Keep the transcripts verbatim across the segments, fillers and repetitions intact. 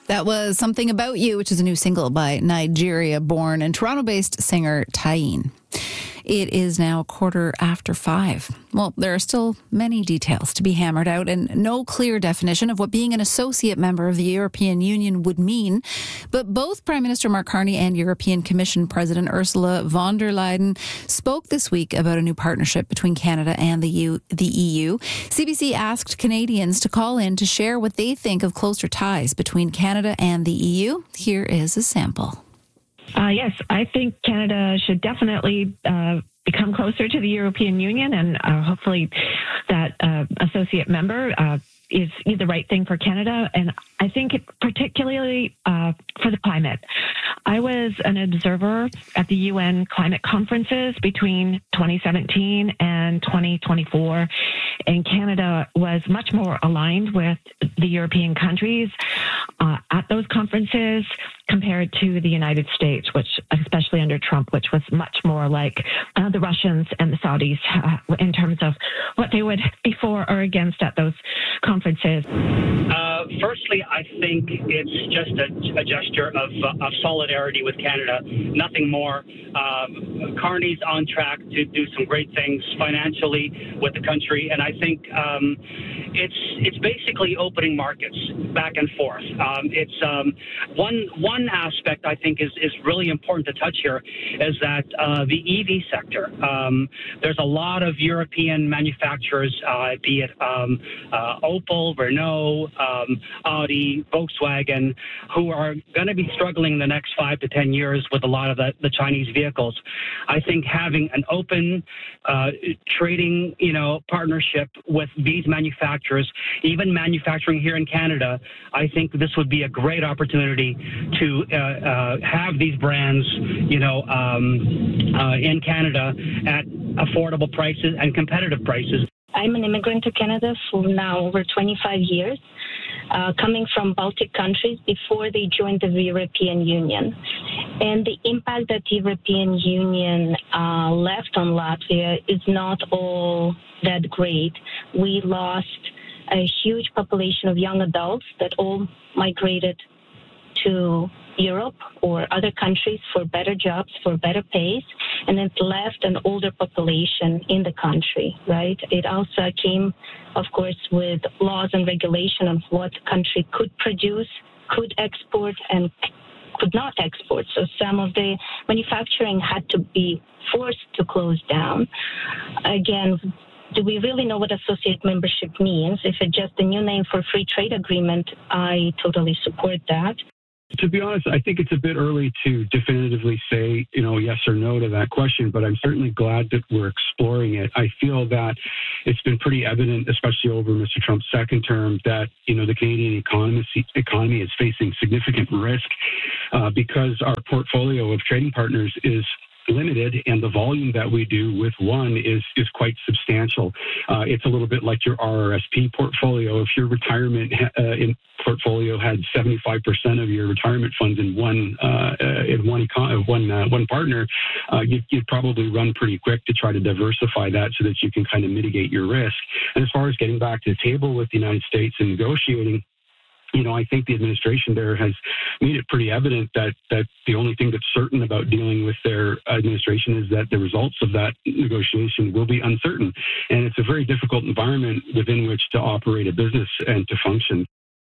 That was Something About You, which is a new single by Nigeria-born and Toronto-based singer Tyene. It is now a quarter after five. Well, there are still many details to be hammered out and no clear definition of what being an associate member of the European Union would mean. But both Prime Minister Mark Carney and European Commission President Ursula von der Leyen spoke this week about a new partnership between Canada and the, U- the E U. C B C asked Canadians to call in to share what they think of closer ties between Canada and the E U. Here is a sample. Uh, yes, I think Canada should definitely uh, become closer to the European Union, and uh, hopefully that uh, associate member uh, is the right thing for Canada. And I think it particularly uh, for the climate. I was an observer at the U N climate conferences between twenty seventeen and twenty twenty-four, and Canada was much more aligned with the European countries uh, at those conferences compared to the United States, which, especially under Trump, which was much more like uh, the Russians and the Saudis uh, in terms of what they would be for or against at those conferences. Uh, firstly, I think it's just a, a gesture of, uh, of solidarity with Canada, nothing more. Um, Carney's on track to do some great things financially with the country, and I think um, it's it's basically opening markets back and forth. Um, it's um, one one aspect I think is, is really important to touch here is that uh, the E V sector. Um, there's a lot of European manufacturers, uh, be it um, uh, Opel, Renault, um, Audi, Volkswagen, who are going to be struggling in the next five to ten years with a lot of the, the Chinese vehicles. I think having an open uh, trading, you know, partnership with these manufacturers, even manufacturing here in Canada, I think this would be a great opportunity to uh, uh, have these brands, you know, um, uh, in Canada at affordable prices and competitive prices. I'm an immigrant to Canada for now over twenty-five years, uh, coming from Baltic countries before they joined the European Union. And the impact that the European Union uh, left on Latvia is not all that great. We lost a huge population of young adults that all migrated to Europe or other countries for better jobs, for better pays, and it left an older population in the country, right? It also came, of course, with laws and regulation of what the country could produce, could export, and could not export. So some of the manufacturing had to be forced to close down. Again, do we really know what associate membership means? If it's just a new name for free trade agreement, I totally support that. To be honest, I think it's a bit early to definitively say, you know, yes or no to that question, but I'm certainly glad that we're exploring it. I feel that it's been pretty evident, especially over Mister Trump's second term, that, you know, the Canadian economy, economy is facing significant risk uh, because our portfolio of trading partners is limited, and the volume that we do with one is is quite substantial. Uh, it's a little bit like your R R S P portfolio. If your retirement uh, in portfolio had seventy-five percent of your retirement funds in one uh, in one econ- one uh, one partner, uh, you'd, you'd probably run pretty quick to try to diversify that so that you can kind of mitigate your risk. And as far as getting back to the table with the United States and negotiating, you know, I think the administration there has made it pretty evident that, that the only thing that's certain about dealing with their administration is that the results of that negotiation will be uncertain. And it's a very difficult environment within which to operate a business and to function.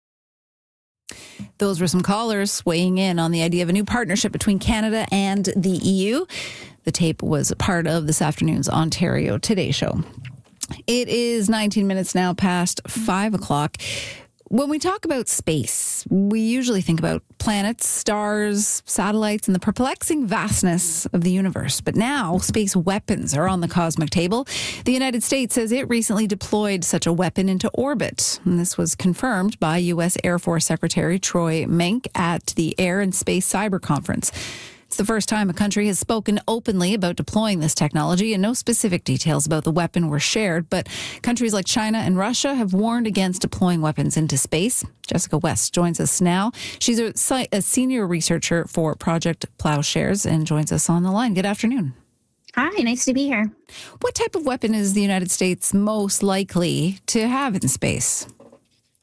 Those were some callers weighing in on the idea of a new partnership between Canada and the E U. The tape was part of this afternoon's Ontario Today Show. It is nineteen minutes now past five o'clock. When we talk about space, we usually think about planets, stars, satellites, and the perplexing vastness of the universe. But now, space weapons are on the cosmic table. The United States says it recently deployed such a weapon into orbit. And this was confirmed by U S Air Force Secretary Troy Menck at the Air and Space Cyber Conference. It's the first time a country has spoken openly about deploying this technology, and no specific details about the weapon were shared. But countries like China and Russia have warned against deploying weapons into space. Jessica West joins us now. She's a, a senior researcher for Project Plowshares and joins us on the line. Good afternoon. Hi, nice to be here. What type of weapon is the United States most likely to have in space?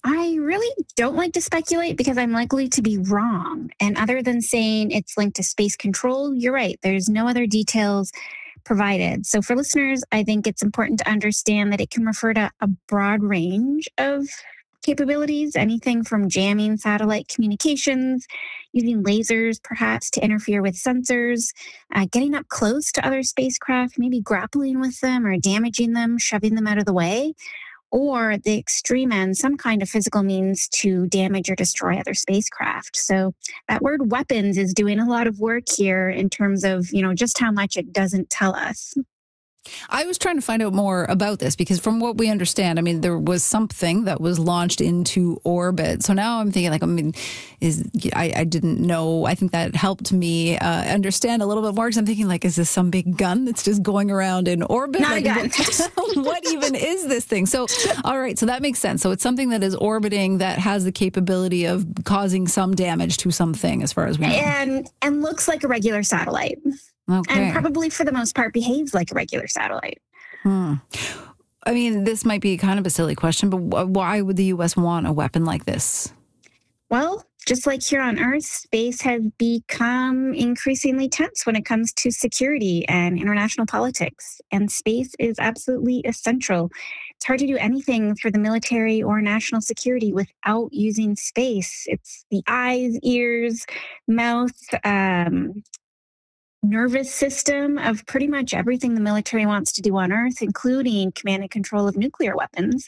I really don't like to speculate because I'm likely to be wrong. And other than saying it's linked to space control, you're right. There's no other details provided. So for listeners, I think it's important to understand that it can refer to a broad range of capabilities, anything from jamming satellite communications, using lasers perhaps to interfere with sensors, uh, getting up close to other spacecraft, maybe grappling with them or damaging them, shoving them out of the way, or at the extreme end, some kind of physical means to damage or destroy other spacecraft. So that word weapons is doing a lot of work here in terms of, you know, just how much it doesn't tell us. I was trying to find out more about this because from what we understand, I mean, there was something that was launched into orbit. So now I'm thinking like, I mean, is I, I didn't know. I think that helped me uh, understand a little bit more because I'm thinking like, is this some big gun that's just going around in orbit? Not like, a gun. What, what even is this thing? So, all right. So that makes sense. So it's something that is orbiting that has the capability of causing some damage to something as far as we know. And, and looks like a regular satellite. Okay. And probably for the most part behaves like a regular satellite. Hmm. I mean, this might be kind of a silly question, but why would the U S want a weapon like this? Well, just like here on Earth, space has become increasingly tense when it comes to security and international politics. And space is absolutely essential. It's hard to do anything for the military or national security without using space. It's the eyes, ears, mouth, um, nervous system of pretty much everything the military wants to do on Earth, including command and control of nuclear weapons.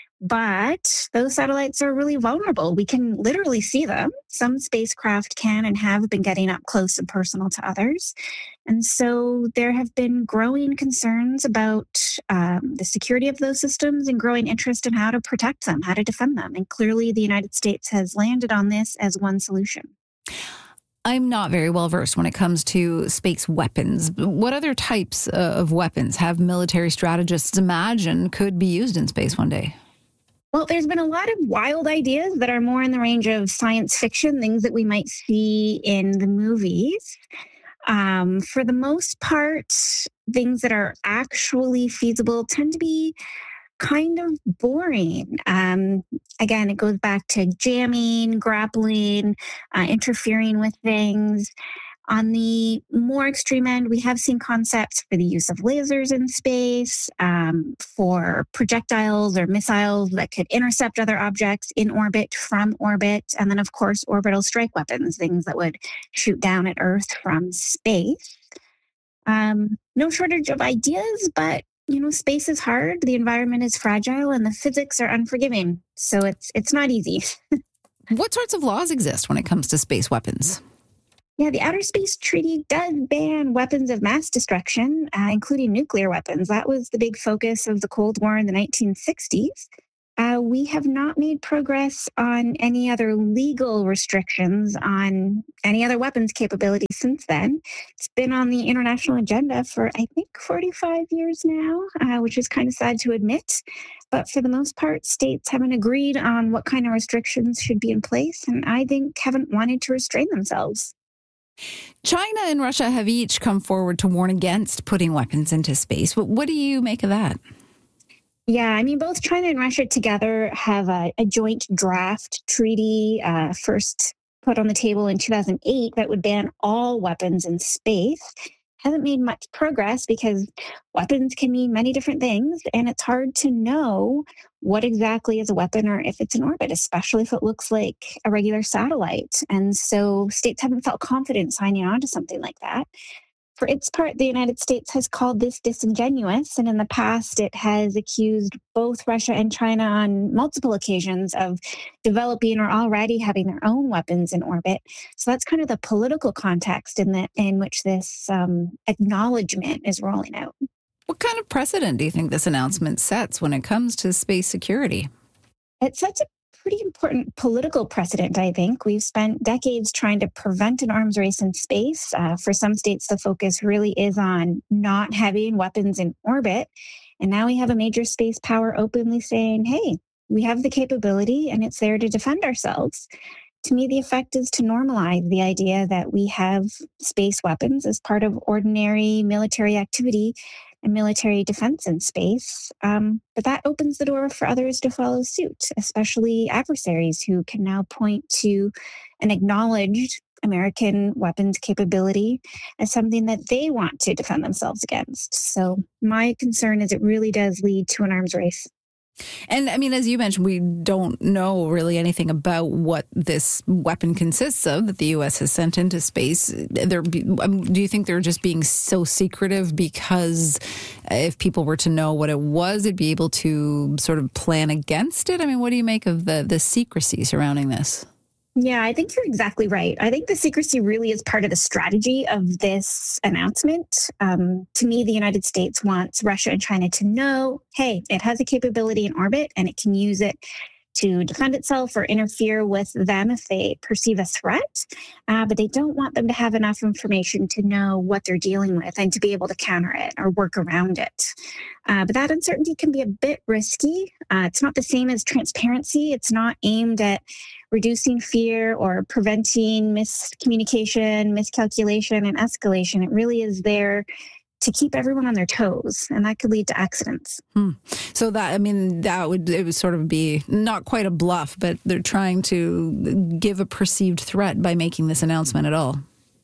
But those satellites are really vulnerable. We can literally see them. Some spacecraft can and have been getting up close and personal to others. And so there have been growing concerns about um, the security of those systems and growing interest in how to protect them, how to defend them. And clearly the United States has landed on this as one solution. I'm not very well versed when it comes to space weapons. What other types of weapons have military strategists imagine could be used in space one day? Well, there's been a lot of wild ideas that are more in the range of science fiction, things that we might see in the movies. Um, for the most part, things that are actually feasible tend to be kind of boring. Um, again, it goes back to jamming, grappling, uh, interfering with things. On the more extreme end, we have seen concepts for the use of lasers in space, um, for projectiles or missiles that could intercept other objects in orbit from orbit, and then, of course, orbital strike weapons, things that would shoot down at Earth from space. Um, no shortage of ideas, but you know, space is hard, the environment is fragile, and the physics are unforgiving. So it's it's not easy. What sorts of laws exist when it comes to space weapons? Yeah, the Outer Space Treaty does ban weapons of mass destruction, uh, including nuclear weapons. That was the big focus of the Cold War in the nineteen sixties. Uh, we have not made progress on any other legal restrictions on any other weapons capability since then. It's been on the international agenda for, I think, forty-five years now, uh, which is kind of sad to admit. But for the most part, states haven't agreed on what kind of restrictions should be in place, and I think haven't wanted to restrain themselves. China and Russia have each come forward to warn against putting weapons into space. What, what do you make of that? Yeah, I mean, both China and Russia together have a, a joint draft treaty, uh, first put on the table in two thousand eight, that would ban all weapons in space. Hasn't made much progress because weapons can mean many different things, and it's hard to know what exactly is a weapon or if it's in orbit, especially if it looks like a regular satellite. And so states haven't felt confident signing on to something like that. For its part, the United States has called this disingenuous, and in the past it has accused both Russia and China on multiple occasions of developing or already having their own weapons in orbit. So that's kind of the political context in, the, in which this um, acknowledgement is rolling out. What kind of precedent do you think this announcement sets when it comes to space security? It sets a pretty important political precedent, I think. We've spent decades trying to prevent an arms race in space. Uh, for some states, the focus really is on not having weapons in orbit. And now we have a major space power openly saying, hey, we have the capability and it's there to defend ourselves. To me, the effect is to normalize the idea that we have space weapons as part of ordinary military activity and military defense in space. Um, but that opens the door for others to follow suit, especially adversaries who can now point to an acknowledged American weapons capability as something that they want to defend themselves against. So my concern is it really does lead to an arms race. And I mean, as you mentioned, we don't know really anything about what this weapon consists of that the U S has sent into space. There, do you think they're just being so secretive because if people were to know what it was, they'd be able to sort of plan against it? I mean, what do you make of the, the secrecy surrounding this? Yeah, I think you're exactly right. I think the secrecy really is part of the strategy of this announcement. Um, to me, the United States wants Russia and China to know, hey, it has a capability in orbit and it can use it to defend itself or interfere with them if they perceive a threat. Uh, but they don't want them to have enough information to know what they're dealing with and to be able to counter it or work around it. Uh, but that uncertainty can be a bit risky. Uh, it's not the same as transparency. It's not aimed at reducing fear or preventing miscommunication, miscalculation, and escalation. It really is there to keep everyone on their toes, and that could lead to accidents. Hmm. So that, I mean, that would, it would sort of be not quite a bluff, but they're trying to give a perceived threat by making this announcement at all.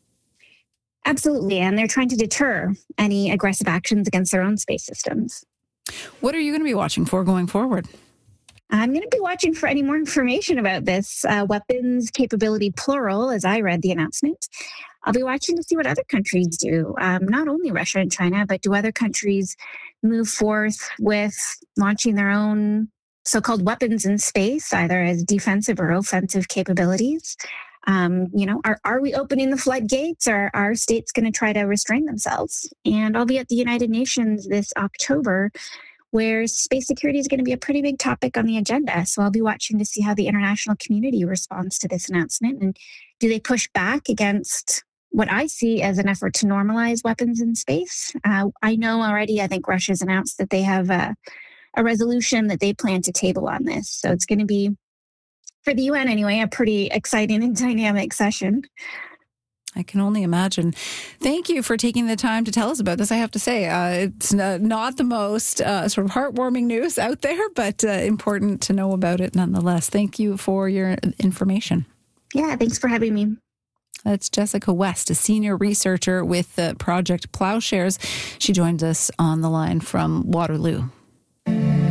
Absolutely, and they're trying to deter any aggressive actions against their own space systems. What are you going to be watching for going forward? I'm going to be watching for any more information about this uh, weapons capability, plural, as I read the announcement. I'll be watching to see what other countries do, um, not only Russia and China, but do other countries move forth with launching their own so-called weapons in space, either as defensive or offensive capabilities? Um, you know, are, are we opening the floodgates, or are states going to try to restrain themselves? And I'll be at the United Nations this October, where space security is going to be a pretty big topic on the agenda. So I'll be watching to see how the international community responds to this announcement. And do they push back against what I see as an effort to normalize weapons in space? Uh, I know already, I think Russia's announced that they have a, a resolution that they plan to table on this. So it's going to be, for the U N anyway, a pretty exciting and dynamic session. I can only imagine. Thank you for taking the time to tell us about this. I have to say, uh, it's not, not the most uh, sort of heartwarming news out there, but uh, important to know about it nonetheless. Thank you for your information. Yeah, thanks for having me. That's Jessica West, a senior researcher with the Project Plowshares. She joins us on the line from Waterloo.